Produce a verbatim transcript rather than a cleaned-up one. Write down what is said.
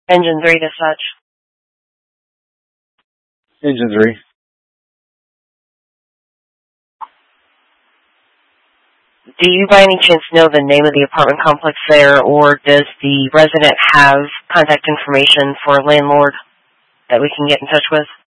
Engine three, dispatch. Engine three. Do you by any chance know the name of the apartment complex there, or does the resident have contact information for a landlord that we can get in touch with?